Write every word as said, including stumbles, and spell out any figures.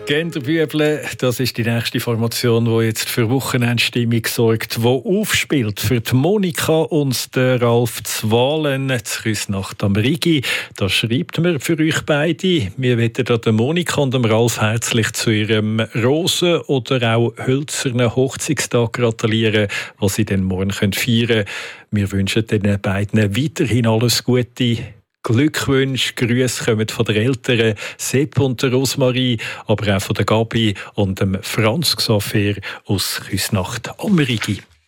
Genderbüble, das ist die nächste Formation, die jetzt für Wochenendstimmung sorgt, die aufspielt für die Monika und den Ralf Zwalen zu Küsnacht am Rigi. Das schreibt man für euch beide. Wir wollen der Monika und dem Ralf herzlich zu ihrem Rosen- oder auch hölzernen Hochzeitstag gratulieren, was sie dann morgen feiern können. Wir wünschen den beiden weiterhin alles Gute. Glückwünsche, Grüße kommen von den Eltern Sepp und der Rosmarie, aber auch von der Gabi und dem Franz Xaver aus Küsnacht am Rigi.